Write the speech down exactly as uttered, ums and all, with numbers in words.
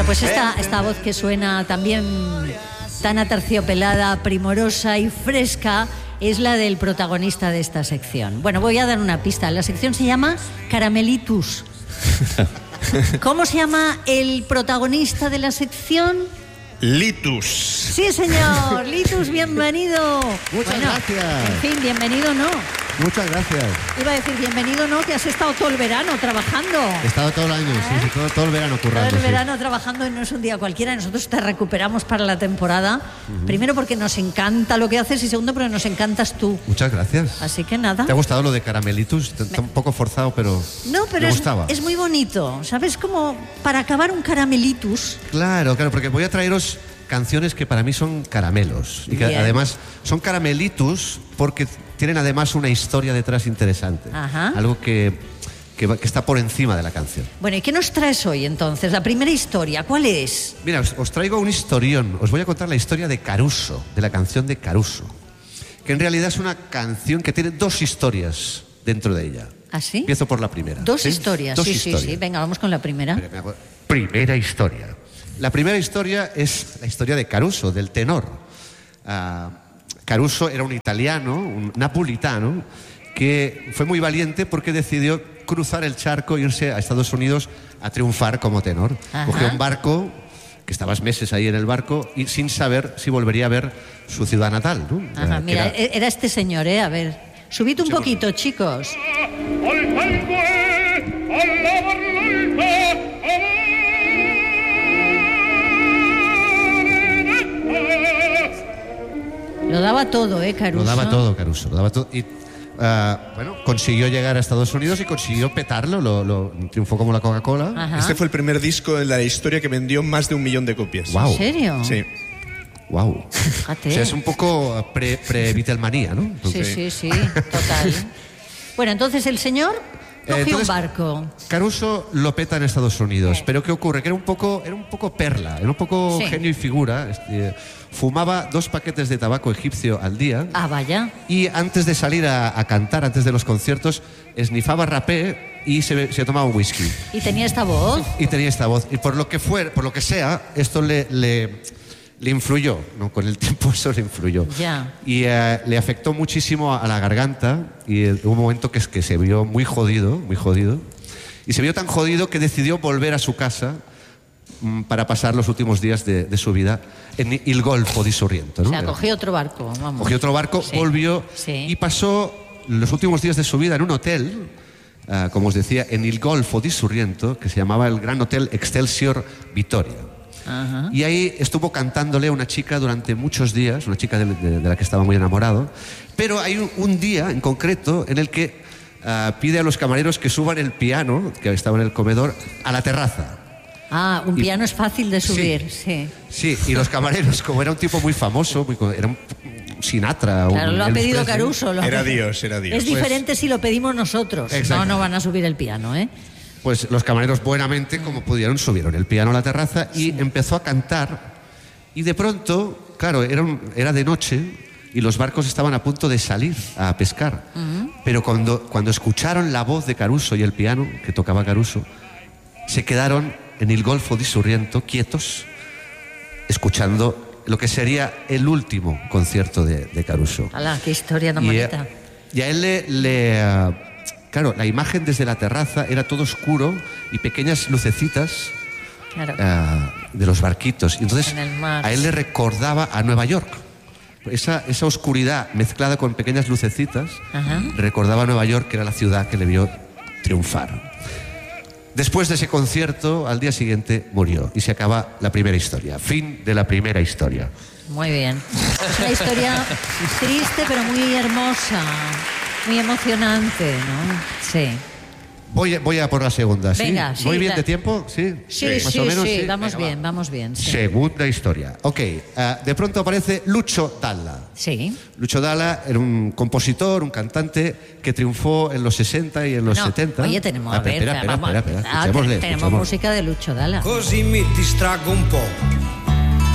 Bueno, pues esta, esta voz que suena también tan aterciopelada, primorosa y fresca es la del protagonista de esta sección. Bueno, voy a dar una pista. La sección se llama Caramelitus. ¿Cómo se llama el protagonista de la sección? Litus. Sí, señor. Litus, bienvenido. Muchas bueno, gracias. En fin, bienvenido no. Muchas gracias. Iba a decir bienvenido no, que has estado todo el verano trabajando. He estado todo el año, ¿Eh? sí, sí, todo, todo el verano currando. Todo el sí. verano trabajando y no es un día cualquiera. Nosotros te recuperamos para la temporada. Uh-huh. Primero porque nos encanta lo que haces y segundo porque nos encantas tú. Muchas gracias. Así que nada. ¿Te ha gustado lo de Caramelitus? Está un poco forzado, pero no, pero me es, gustaba. Es muy bonito. ¿Sabes? Como para acabar un Caramelitus. Claro, claro, porque voy a traeros canciones que para mí son caramelos y que Bien. además son caramelitus porque tienen además una historia detrás interesante. Ajá. Algo que, que, que está por encima de la canción. Bueno, ¿y qué nos traes hoy entonces? La primera historia, ¿cuál es? Mira, os, os traigo un historión. Os voy a contar la historia de Caruso, de la canción de Caruso, que en realidad es una canción que tiene dos historias dentro de ella. ¿Ah, sí? Empiezo por la primera. Dos ¿sí? historias, dos sí, historias. sí, sí. Venga, vamos con la primera. Primera historia. La primera historia es la historia de Caruso, del tenor. Uh, Caruso era un italiano, un napolitano, que fue muy valiente porque decidió cruzar el charco e irse a Estados Unidos a triunfar como tenor. Ajá. Cogió un barco, que estabas meses ahí en el barco, y sin saber si volvería a ver su ciudad natal, ¿no? Ajá, uh, mira, era... era este señor, ¿eh? A ver, subid un poquito, chicos. Lo daba todo, ¿eh, Caruso? Lo daba todo, Caruso, lo daba todo. Y, uh, bueno, consiguió llegar a Estados Unidos y consiguió petarlo, lo, lo triunfó como la Coca-Cola. Ajá. Este fue el primer disco en la historia que vendió más de un millón de copias. Wow. ¿En serio? Sí. Wow. Fíjate. O sea, es un poco pre, pre-Beatlemanía, ¿no? Sí, sí, sí, total. Bueno, entonces el señor cogió Entonces, un barco. Caruso lo peta en Estados Unidos, Sí. pero ¿qué ocurre? Que era un poco, era un poco perla, era un poco Sí. genio y figura. Este, fumaba dos paquetes de tabaco egipcio al día. Ah, vaya. Y antes de salir a, a cantar, antes de los conciertos, esnifaba rapé y se, se tomaba un whisky. Y tenía esta voz. Y tenía esta voz. Y por lo que fue, por lo que sea, esto le, le, le influyó, ¿no? Con el tiempo eso le influyó. Ya. Y eh, le afectó muchísimo a la garganta y eh, hubo un momento que, es que se vio muy jodido, muy jodido. Y se vio tan jodido que decidió volver a su casa mm, para pasar los últimos días de, de su vida en Il Golfo di Sorrento, ¿no? O sea, cogió otro barco, vamos. Cogió otro barco, Sí. volvió Sí. y pasó los últimos días de su vida en un hotel, uh, como os decía, en Il Golfo di Sorrento, que se llamaba el Gran Hotel Excelsior Vittoria. Ajá. Y ahí estuvo cantándole a una chica durante muchos días, una chica de, de, de la que estaba muy enamorado. Pero hay un, un día en concreto en el que uh, pide a los camareros que suban el piano, que estaba en el comedor, a la terraza. Ah, un Y- piano es fácil de subir, sí. Sí, y los camareros, como era un tipo muy famoso, muy, era un Sinatra. Claro, un lo ha Elvis pedido Presley. Caruso. Lo ha Era pedido. Dios, era Dios. Es Pues- diferente si lo pedimos nosotros. Exacto. No, no van a subir el piano, ¿eh? Pues los camareros buenamente, como pudieron, subieron el piano a la terraza y empezó a cantar. Y de pronto, claro, era, un- era de noche y los barcos estaban a punto de salir a pescar. Uh-huh. Pero cuando, cuando escucharon la voz de Caruso y el piano que tocaba Caruso, se quedaron en Il Golfo di Sorrento quietos, escuchando lo que sería el último concierto de, de Caruso. Alá, qué historia tan Y, bonita. eh, y a él le... le, ah, claro, la imagen desde la terraza era todo oscuro y pequeñas lucecitas Claro. ah, de los barquitos. Y entonces En el mar. a él le recordaba a Nueva York. Esa, esa oscuridad mezclada con pequeñas lucecitas Ajá. recordaba a Nueva York, que era la ciudad que le vio triunfar. Después de ese concierto, al día siguiente murió y se acaba la primera historia. Fin de la primera historia. Muy bien. Es una historia triste, pero muy hermosa, muy emocionante, ¿no? Sí. Voy, a- voy a por la segunda, ¿sí? Venga, sí, ¿Voy bien la- de tiempo? ¿Sí? Sí, Más sí, o menos, sí, sí. vamos Venga, bien, va. vamos bien. Sí. Segunda historia. Ok, ah, de pronto aparece Lucio Dalla. Sí. Lucio Dalla era un compositor, un cantante que triunfó en los sesenta y en los No, setenta. Oye, tenemos Ah, a ver, espera, espera, vamos- espera, espera, ah, escuchémosle, tenemos escuchemos. música de Lucio Dalla. Così mi distraggo un po',